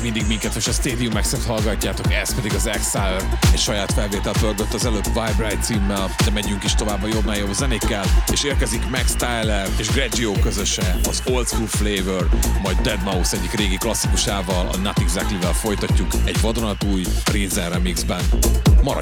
mindig minket és a Stadium X-et hallgatjátok, ez pedig az Exile. Egy saját felvételt pörgött az előbb Vibrate címmel, de megyünk is tovább a jobbnál jobb zenékkel, és érkezik Max Tyler és Greggio közöse, az Old School Flavor, majd Deadmau5 egyik régi klasszikusával, a Not Exactly-vel folytatjuk egy vadonatúj Reason remixben. Maradj